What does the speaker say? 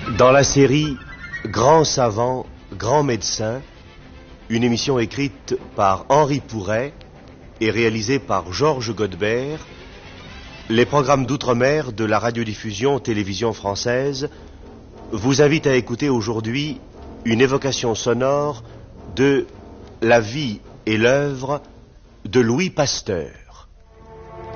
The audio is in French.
Dans la série Grand savant, grand médecin, une émission écrite par Henri Pouret et réalisée par Georges Godebert, les programmes d'outre-mer de la radiodiffusion télévision française vous invitent à écouter aujourd'hui une évocation sonore de la vie et l'œuvre de Louis Pasteur.